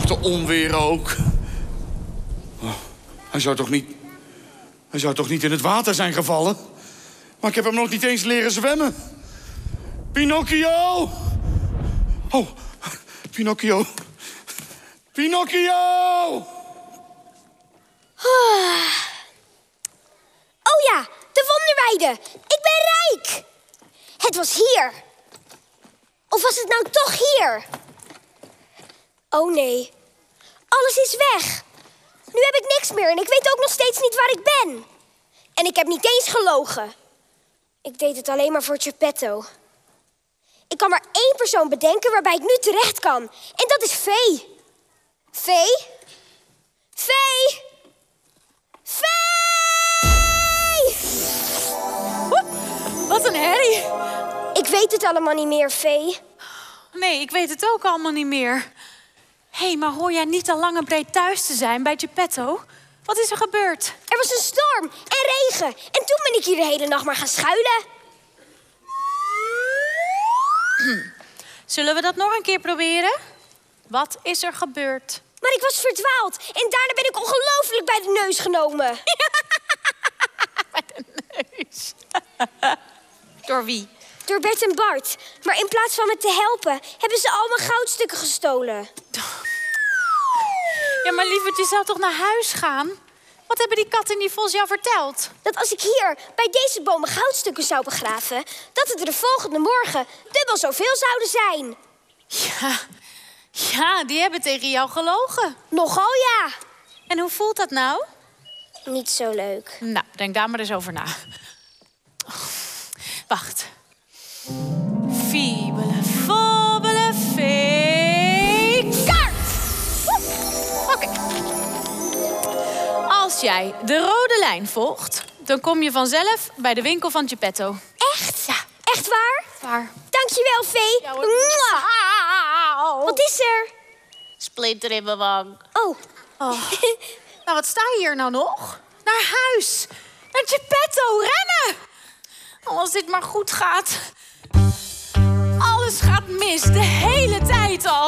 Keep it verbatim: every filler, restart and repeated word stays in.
Wat een onweer ook. Oh, hij zou toch niet... Hij zou toch niet in het water zijn gevallen? Maar ik heb hem nog niet eens leren zwemmen. Pinocchio! Oh, Pinocchio. Pinocchio! Ah. Oh ja, de wonderweide. Ik ben rijk. Het was hier. Of was het nou toch hier? Oh nee. Alles is weg. Nu heb ik niks meer en ik weet ook nog steeds niet waar ik ben. En ik heb niet eens gelogen. Ik deed het alleen maar voor Geppetto. Ik kan maar één persoon bedenken waarbij ik nu terecht kan. En dat is Vee. Vee? Vee! Vee! Oep, wat een herrie. Ik weet het allemaal niet meer, Vee. Nee, ik weet het ook allemaal niet meer. Hé, hey, maar hoor jij niet al lang en breed thuis te zijn bij Geppetto? Wat is er gebeurd? Er was een storm en regen. En toen ben ik hier de hele nacht maar gaan schuilen. Zullen we dat nog een keer proberen? Wat is er gebeurd? Maar ik was verdwaald. En daarna ben ik ongelooflijk bij de neus genomen. Bij de neus. Door wie? Door Bert en Bart. Maar in plaats van me te helpen, hebben ze al mijn goudstukken gestolen. Ja, maar lieverd, je zou toch naar huis gaan? Wat hebben die kat en die vos jou verteld? Dat als ik hier bij deze bomen goudstukken zou begraven, dat het er de volgende morgen dubbel zoveel zouden zijn. Ja, ja, die hebben tegen jou gelogen. Nogal ja. En hoe voelt dat nou? Niet zo leuk. Nou, denk daar maar eens over na. Oh, wacht. Fiebele, fobbele, fee, kaart! Oké. Okay. Als jij de rode lijn volgt, dan kom je vanzelf bij de winkel van Geppetto. Echt? Ja. Echt waar? Waar? Dankjewel, Vee. Ja, hoor. Mwah. Wat is er? Splinter in mijn wang. Oh. Oh. Nou, wat sta je hier nou nog? Naar huis. Naar Geppetto, rennen! Oh, als dit maar goed gaat. Alles gaat mis, de hele tijd al.